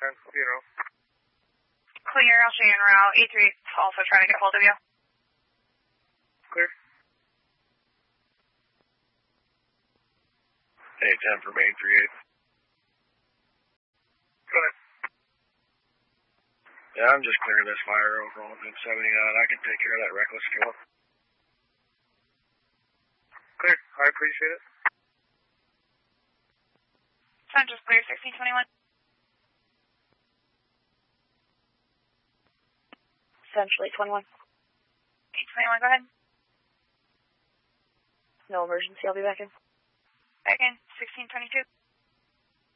Clear, I'll show you en route. E3 also trying to get hold of you. Clear. Hey, 10 for main 38. Go ahead. Yeah, I'm just clearing this fire over on pin 79. I can take care of that reckless if you want. Clear. I appreciate it. Sun just clear, 1621. Essentially 21. 821, go ahead. No emergency, I'll be back in. Back in, 1622.